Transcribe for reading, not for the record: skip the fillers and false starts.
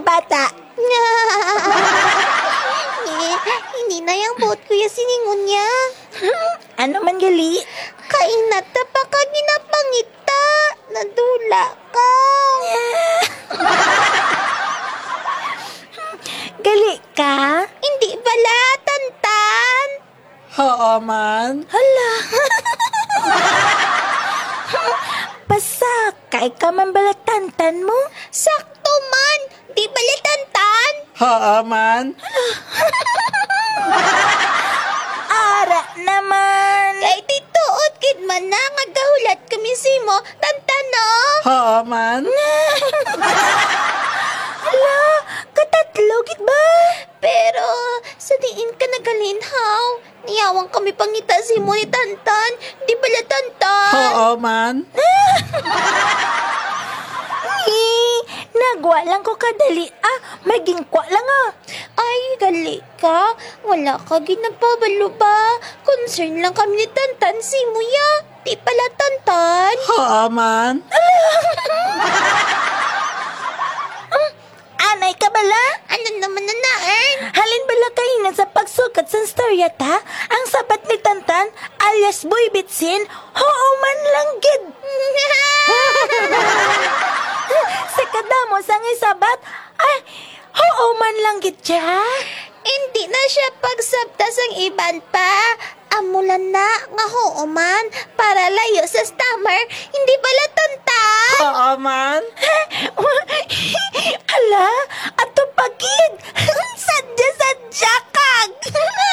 bata. Hindi na yung buot kuya siningon niya. Ano man gali? Kainata pa ka ginapangita. Nadula ka. Gali ka? Hindi bala, Tantan. Oo man. Hala. Pasakay ka man balatantan mo? Sakto man. Di bala, Tantan. Oo man. Ara naman. Kay tituot kid man na nga gahulat kami simo, Tantan no. Oo man. Hala, katatlo gid ba? Pero sa diin ka nagalinhaw. Niyawang kami pangita simo ni Tantan. Di bala, Tantan. Oo man. Nagwa lang ko kadali. Maging kwa lang Ay, gali ka. Wala ka ginagpabalo ba? Concern lang kami ni Tantan simo ya. Di pala, Tantan. Oo man. Anay ka bala? Ano naman na naan? Halin bala kayo na sa pagsukat sa storya ta? Ang sabat ni Tantan, alias Boy Bitsin, oo man lang gid. Sa kadamo sang isabat, ay, oo man lang gid siya. Hindi na siya pagsabtas ang iban pa. Amulan na nga hooman para layo sa stammer. Hindi bala, Tantan. Oo man. Ala, ato pagid. Sadya kag.